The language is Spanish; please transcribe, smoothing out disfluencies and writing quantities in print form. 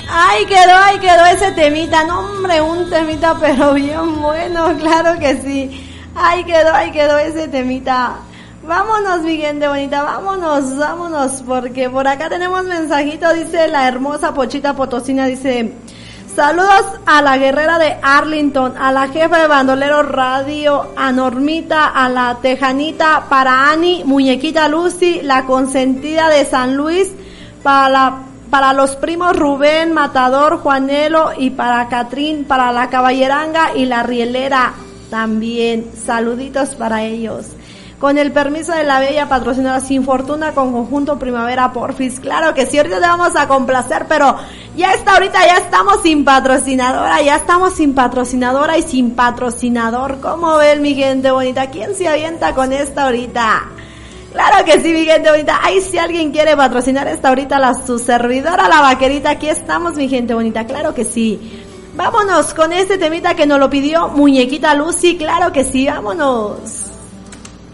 Ahí quedó ese temita, no hombre, un temita pero bien bueno, claro que sí. Ahí quedó ese temita. Vámonos, mi gente bonita, vámonos, porque por acá tenemos mensajito, dice la hermosa Pochita Potosina, dice: saludos a la guerrera de Arlington, a la jefa de Bandolero Radio, a Normita, a la Tejanita, para Ani, Muñequita Lucy, la consentida de San Luis, para los primos Rubén, Matador, Juanelo, y para Catrín, para la Caballeranga y la Rielera también. Saluditos para ellos. Con el permiso de la bella patrocinadora Sin Fortuna con Conjunto Primavera Porfis. Claro que sí, ahorita te vamos a complacer, pero ya estamos sin patrocinadora y sin patrocinador. ¿Cómo ven, mi gente bonita? ¿Quién se avienta con esta ahorita? Claro que sí, mi gente bonita. Ahí si alguien quiere patrocinar esta ahorita, su servidora, la vaquerita, aquí estamos, mi gente bonita. Claro que sí. Vámonos con este temita que nos lo pidió Muñequita Lucy. Claro que sí, vámonos.